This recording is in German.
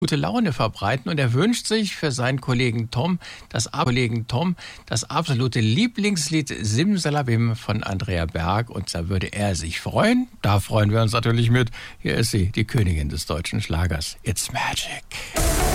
gute Laune verbreiten und er wünscht sich für seinen Kollegen Tom das absolute Lieblingslied Simsalabim von Andrea Berg und da würde er sich freuen. Da freuen wir uns natürlich mit. Hier ist sie, die Königin des deutschen Schlagers. It's Magic.